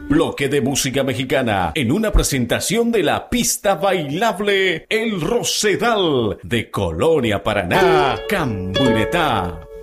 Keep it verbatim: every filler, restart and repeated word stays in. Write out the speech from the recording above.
bloque de música mexicana en una presentación de la pista bailable El Rosedal de Colonia Paraná, Camburetá.